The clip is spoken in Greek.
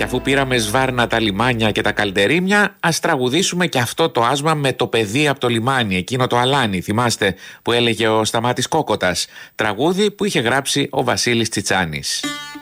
αφού πήραμε σβάρνα τα λιμάνια και τα καλντερίμια, ας τραγουδήσουμε και αυτό το άσμα με το παιδί από το λιμάνι, εκείνο το αλάνι, θυμάστε, που έλεγε ο Σταμάτης Κόκοτας. Τραγούδι που είχε γράψει ο Βασίλης Τσιτσάνης.